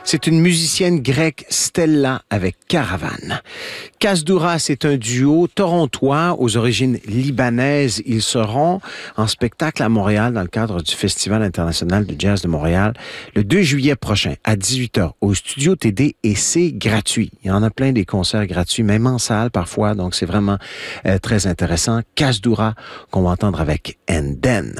C'est une musicienne grecque, Stella, avec Caravane. Kasdoura, c'est un duo torontois aux origines libanaises. Ils seront en spectacle à Montréal dans le cadre du Festival international de jazz de Montréal le 2 juillet prochain à 18h au Studio TD et c'est gratuit. Il y en a plein des concerts gratuits, même en salle parfois, donc c'est vraiment très intéressant. Kasdoura qu'on va entendre avec Enden.